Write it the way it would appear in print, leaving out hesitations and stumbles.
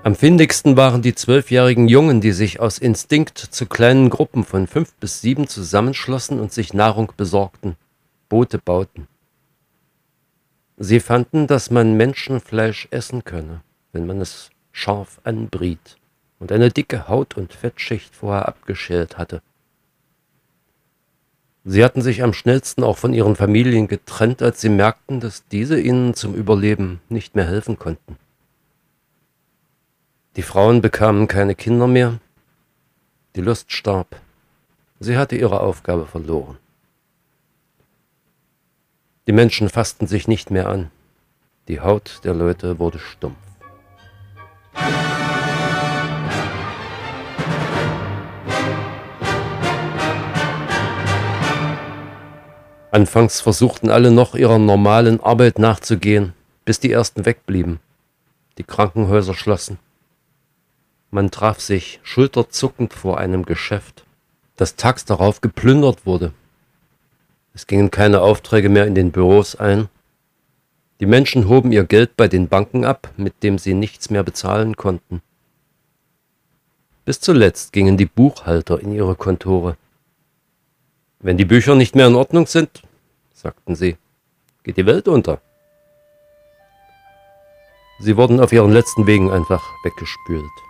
Am findigsten waren die 12-jährigen Jungen, die sich aus Instinkt zu kleinen Gruppen von 5 bis 7 zusammenschlossen und sich Nahrung besorgten, Boote bauten. Sie fanden, dass man Menschenfleisch essen könne, wenn man es scharf anbriet und eine dicke Haut- und Fettschicht vorher abgeschält hatte. Sie hatten sich am schnellsten auch von ihren Familien getrennt, als sie merkten, dass diese ihnen zum Überleben nicht mehr helfen konnten. Die Frauen bekamen keine Kinder mehr, die Lust starb, sie hatte ihre Aufgabe verloren. Die Menschen fassten sich nicht mehr an, die Haut der Leute wurde stumpf. Anfangs versuchten alle noch ihrer normalen Arbeit nachzugehen, bis die ersten wegblieben, die Krankenhäuser schlossen. Man traf sich schulterzuckend vor einem Geschäft, das tags darauf geplündert wurde. Es gingen keine Aufträge mehr in den Büros ein. Die Menschen hoben ihr Geld bei den Banken ab, mit dem sie nichts mehr bezahlen konnten. Bis zuletzt gingen die Buchhalter in ihre Kontore. Wenn die Bücher nicht mehr in Ordnung sind, sagten sie, geht die Welt unter. Sie wurden auf ihren letzten Wegen einfach weggespült.